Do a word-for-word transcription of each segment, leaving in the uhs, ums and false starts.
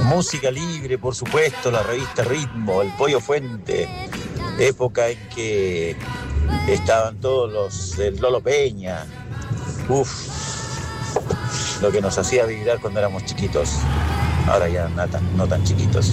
Música Libre, por supuesto, la revista Ritmo, el Pollo Fuente, época en que estaban todos los del Lolo Peña. Uf, lo que nos hacía vibrar cuando éramos chiquitos. Ahora ya no tan, no tan chiquitos.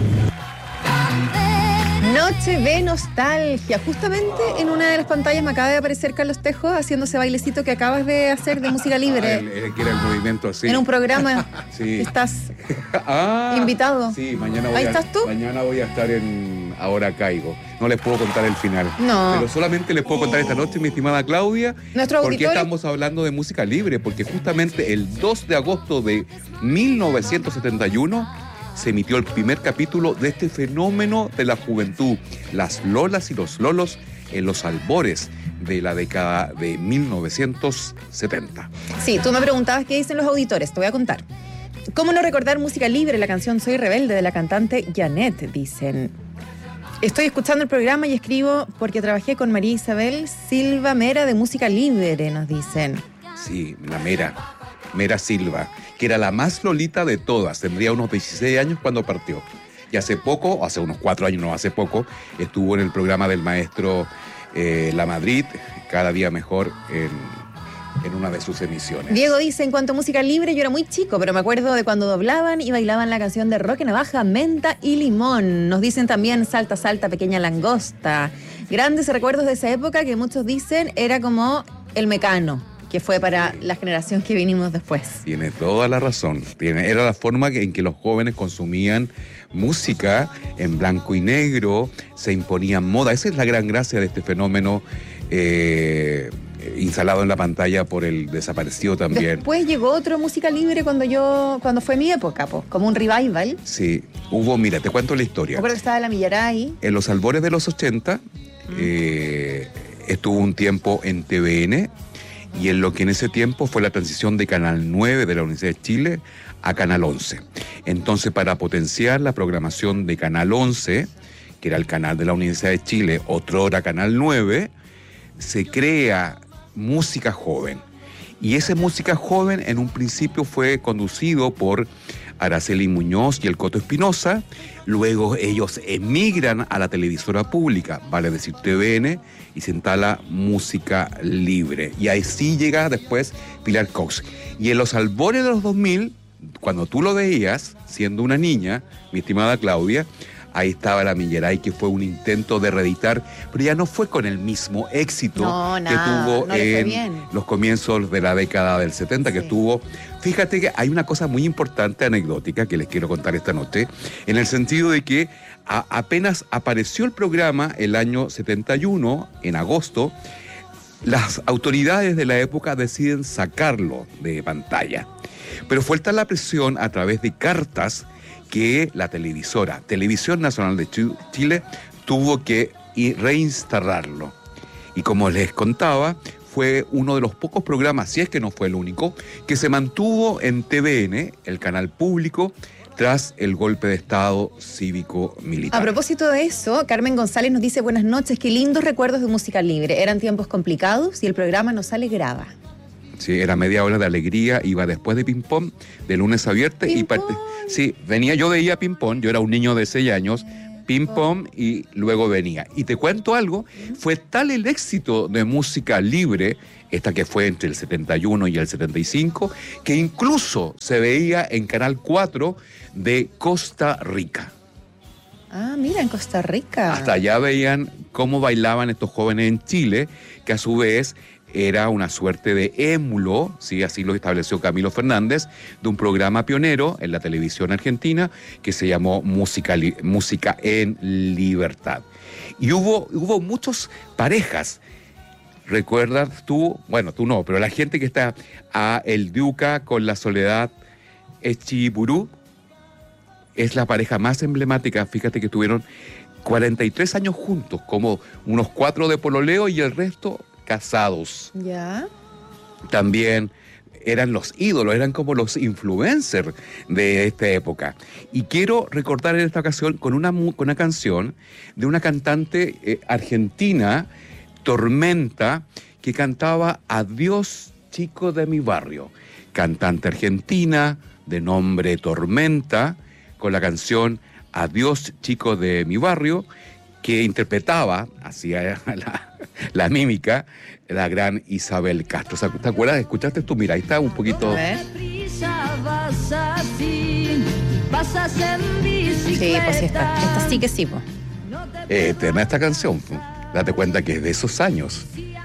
Noche de nostalgia. Justamente en una de las pantallas me acaba de aparecer Carlos Tejo haciendo ese bailecito que acabas de hacer de música libre. El, el, que era el movimiento así. En un programa. Sí. Estás ah, invitado. Sí, mañana voy ¿Ahí a, estás tú? Mañana voy a estar en Ahora Caigo. No les puedo contar el final. No. Pero solamente les puedo contar esta noche, mi estimada Claudia. Nuestro porque auditorio. Estamos hablando de música libre, porque justamente el dos de agosto de mil novecientos setenta y uno se emitió el primer capítulo de este fenómeno de la juventud, las lolas y los lolos en los albores de la década de mil novecientos setenta. Sí, tú me preguntabas qué dicen los auditores, te voy a contar. ¿Cómo no recordar música libre? La canción Soy Rebelde de la cantante Janet, dicen. Estoy escuchando el programa y escribo porque trabajé con María Isabel Silva Mera de Música Libre, nos dicen. Sí, la Mera, Mera Silva, que era la más lolita de todas, tendría unos dieciséis años cuando partió. Y hace poco, hace unos cuatro años, no hace poco, estuvo en el programa del maestro eh, La Madrid, Cada Día Mejor, en, en una de sus emisiones. Diego dice, en cuanto a música libre, yo era muy chico, pero me acuerdo de cuando doblaban y bailaban la canción de Roque Navaja, Menta y Limón. Nos dicen también Salta, Salta, Pequeña Langosta. Grandes recuerdos de esa época que muchos dicen era como el Mecano, que fue para la generación que vinimos después. Tiene toda la razón. Tiene, era la forma en que los jóvenes consumían música en blanco y negro, se imponían moda. Esa es la gran gracia de este fenómeno eh, instalado en la pantalla por el desaparecido también. Después llegó otro música libre cuando yo, cuando fue mi época, po, como un revival. Sí, hubo, mira, te cuento la historia. Me acuerdo que estaba la Millaray. En los albores de los ochenta, mm. eh, estuvo un tiempo en T V N, y en lo que en ese tiempo fue la transición de Canal nueve de la Universidad de Chile a Canal once. Entonces, para potenciar la programación de Canal once, que era el canal de la Universidad de Chile, otrora Canal nueve, se crea Música Joven. Y esa Música Joven en un principio fue conducido por Araceli Muñoz y el Coto Espinosa. Luego ellos emigran a la televisora pública, vale decir T V N, y se instala Música Libre. Y ahí sí llega después Pilar Cox. Y en los albores de los dos mil, cuando tú lo veías, siendo una niña, mi estimada Claudia, ahí estaba la Millaray, que fue un intento de reeditar, pero ya no fue con el mismo éxito no, nada, que tuvo no le fue en bien. Los comienzos de la década del setenta, sí. Que estuvo... Fíjate que hay una cosa muy importante, anecdótica, que les quiero contar esta noche, en el sentido de que a, apenas apareció el programa el año setenta y uno, en agosto, las autoridades de la época deciden sacarlo de pantalla. Pero fue tal la presión a través de cartas que la televisora, Televisión Nacional de Chile, tuvo que reinstalarlo. Y como les contaba, fue uno de los pocos programas, si es que no fue el único, que se mantuvo en T V N, el canal público, tras el golpe de Estado cívico-militar. A propósito de eso, Carmen González nos dice, buenas noches, qué lindos recuerdos de Música Libre. Eran tiempos complicados y el programa nos alegraba. Sí, era media hora de alegría, iba después de Ping Pong, de lunes a viernes. Y parte... Sí, venía, yo veía Ping Pong, yo era un niño de seis años, Ping Pong, y luego venía. Y te cuento algo, fue tal el éxito de Música Libre, esta que fue entre el setenta y uno y el setenta y cinco, que incluso se veía en Canal cuatro de Costa Rica. Ah, mira, en Costa Rica. Hasta allá veían cómo bailaban estos jóvenes en Chile, que a su vez era una suerte de émulo, ¿sí? Así lo estableció Camilo Fernández, de un programa pionero en la televisión argentina que se llamó Música, Música en Libertad. Y hubo, hubo muchas parejas. ¿Recuerdas tú? Bueno, tú no, pero la gente que está a El Duca con la Soledad Echeverría es la pareja más emblemática. Fíjate que tuvieron cuarenta y tres años juntos, como unos cuatro de pololeo y el resto casados. Ya. También eran los ídolos, eran como los influencers de esta época. Y quiero recordar en esta ocasión con una, con una canción de una cantante eh, argentina, Tormenta, que cantaba Adiós, chico de mi barrio. Cantante argentina de nombre Tormenta, con la canción Adiós, chico de mi barrio, que interpretaba, hacía la, la mímica, la gran Isabel Castro. ¿Te acuerdas? ¿Escuchaste tú? Mira, ahí está un poquito... A ver. Sí, pues sí está. Esta sí que sí, pues. Eh, eterna esta canción. Date cuenta que es de esos años.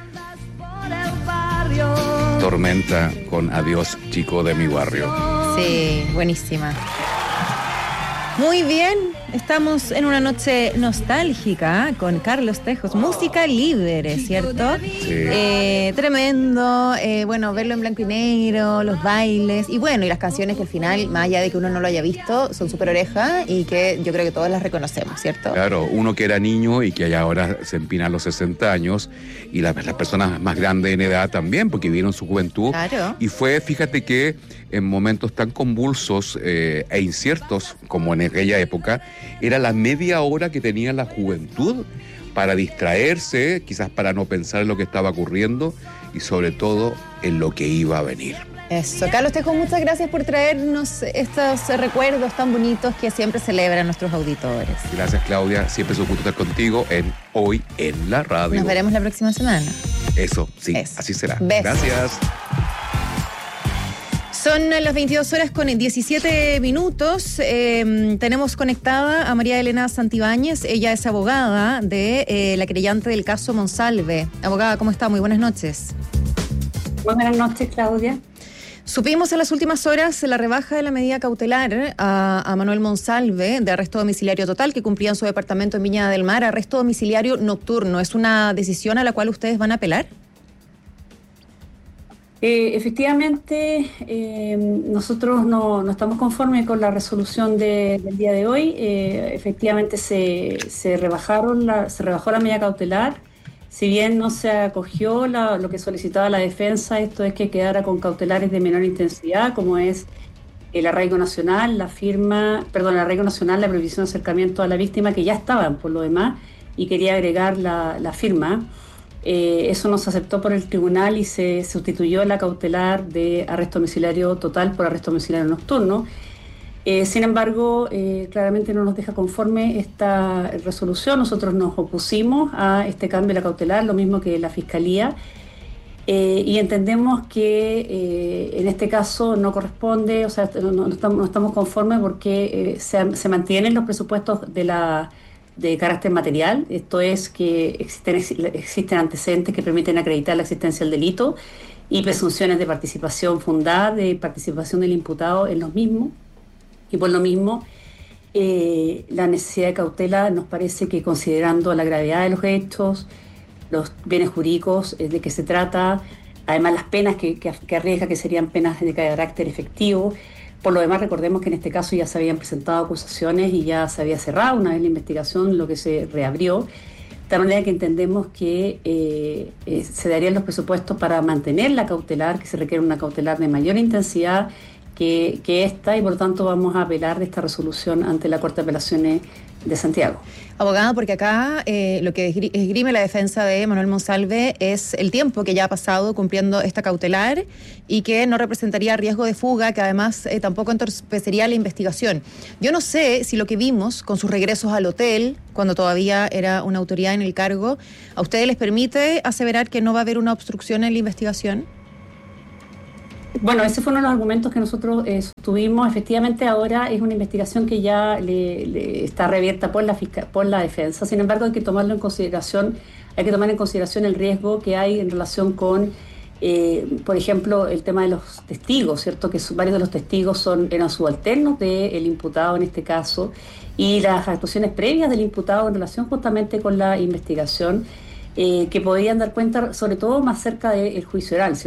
Tormenta con Adiós, chico de mi barrio. Sí, buenísima. Muy bien, estamos en una noche nostálgica con Carlos Tejos, música libre, ¿cierto? Sí. Eh, tremendo, eh, bueno, verlo en blanco y negro, los bailes, y bueno, y las canciones que al final, más allá de que uno no lo haya visto, son súper oreja y que yo creo que todas las reconocemos, ¿cierto? Claro, uno que era niño y que ahora se empina a los sesenta años, y las, las personas más grandes en edad también, porque vivieron su juventud. Claro. Y fue, fíjate que en momentos tan convulsos eh, e inciertos como en aquella época, era la media hora que tenía la juventud para distraerse, quizás para no pensar en lo que estaba ocurriendo y sobre todo en lo que iba a venir. Eso. Carlos Tejos, muchas gracias por traernos estos recuerdos tan bonitos que siempre celebran nuestros auditores. Gracias, Claudia. Siempre es un gusto estar contigo en Hoy en la Radio. Nos veremos la próxima semana. Eso, sí, Eso. así será. Besos. Gracias. Son las veintidós horas con diecisiete minutos. Eh, tenemos conectada a María Elena Santibáñez. Ella es abogada de eh, la querellante del caso Monsalve. Abogada, ¿cómo está? Muy buenas noches. Buenas noches, Claudia. Supimos en las últimas horas la rebaja de la medida cautelar a, a Manuel Monsalve de arresto domiciliario total que cumplía en su departamento en Viña del Mar, arresto domiciliario nocturno. ¿Es una decisión a la cual ustedes van a apelar? Eh, efectivamente, eh, nosotros no, no estamos conformes con la resolución de, del día de hoy. Eh, efectivamente, se, se rebajaron la, se rebajó la medida cautelar. Si bien no se acogió la, lo que solicitaba la defensa, esto es que quedara con cautelares de menor intensidad, como es el arraigo nacional, la firma, perdón, el arraigo nacional, la prohibición de acercamiento a la víctima, que ya estaban por lo demás, y quería agregar la, la firma. Eh, eso no se aceptó por el tribunal y se sustituyó la cautelar de arresto domiciliario total por arresto domiciliario nocturno. Eh, sin embargo, eh, claramente no nos deja conforme esta resolución. Nosotros nos opusimos a este cambio de la cautelar, lo mismo que la Fiscalía, eh, y entendemos que eh, en este caso no corresponde, o sea, no, no, estamos, no estamos conformes porque eh, se, se mantienen los presupuestos de la de carácter material, esto es que existen, existen antecedentes que permiten acreditar la existencia del delito y presunciones de participación fundada, de participación del imputado en los mismos, y por lo mismo eh, la necesidad de cautela nos parece que, considerando la gravedad de los hechos, los bienes jurídicos eh, de que se trata, además las penas que, que, que arriesga, que serían penas de carácter efectivo. Por lo demás, recordemos que en este caso ya se habían presentado acusaciones y ya se había cerrado una vez la investigación, lo que se reabrió. De tal manera que entendemos que eh, eh, se darían los presupuestos para mantener la cautelar, que se requiere una cautelar de mayor intensidad que, que esta, y por lo tanto vamos a apelar de esta resolución ante la Corte de Apelaciones de Santiago. Abogada, porque acá eh, lo que esgrime la defensa de Manuel Monsalve es el tiempo que ya ha pasado cumpliendo esta cautelar y que no representaría riesgo de fuga, que además eh, tampoco entorpecería la investigación. Yo no sé si lo que vimos con sus regresos al hotel, cuando todavía era una autoridad en el cargo, ¿a ustedes les permite aseverar que no va a haber una obstrucción en la investigación? Bueno, ese fue uno de los argumentos que nosotros eh, tuvimos. Efectivamente, ahora es una investigación que ya le, le está reabierta por la, fiscal, por la defensa. Sin embargo, hay que tomarlo en consideración, hay que tomar en consideración el riesgo que hay en relación con, eh, por ejemplo, el tema de los testigos, ¿cierto? Que varios de los testigos son eran subalternos del imputado en este caso, y las actuaciones previas del imputado en relación justamente con la investigación, eh, que podían dar cuenta, sobre todo más cerca del juicio oral, ¿cierto?